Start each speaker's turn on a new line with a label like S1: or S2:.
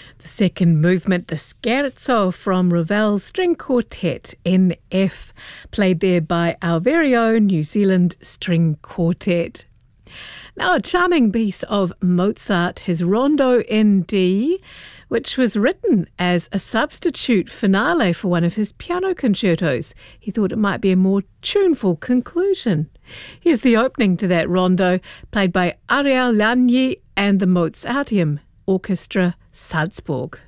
S1: The second movement, the Scherzo from Ravel's String Quartet in F, played there by our very own New Zealand String Quartet. Now, a charming piece of Mozart, his Rondo in D, which was written as a substitute finale for one of his piano concertos. He thought it might be a more tuneful conclusion. Here's the opening to that rondo, played by Ariel Lagny and the Mozarteum Orchestra Salzburg.